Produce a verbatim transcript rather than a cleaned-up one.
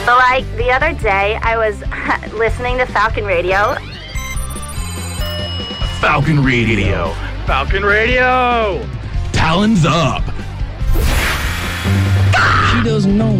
Like the other day, I was listening to Falcon Radio. Falcon Radio. Falcon Radio. Talons up. She doesn't know